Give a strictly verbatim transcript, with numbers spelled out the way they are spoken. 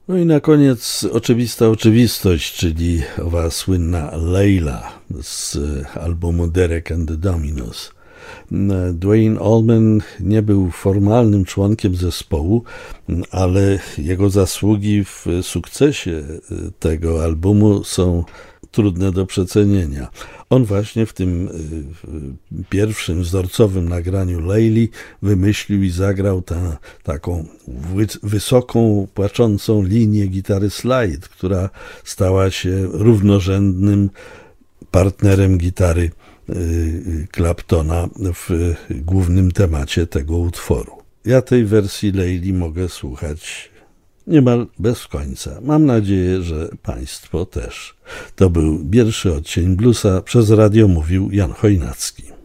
No i na koniec oczywista oczywistość, czyli owa słynna Layla z albumu Derek and the Dominos. Duane Allman nie był formalnym członkiem zespołu, ale jego zasługi w sukcesie tego albumu są trudne do przecenienia. On właśnie w tym pierwszym wzorcowym nagraniu Layli wymyślił i zagrał tę taką wysoką, płaczącą linię gitary slide, która stała się równorzędnym partnerem gitary Claptona w głównym temacie tego utworu. Ja tej wersji Layli mogę słuchać niemal bez końca. Mam nadzieję, że Państwo też. To był pierwszy odcień bluesa. Przez radio mówił Jan Chojnacki.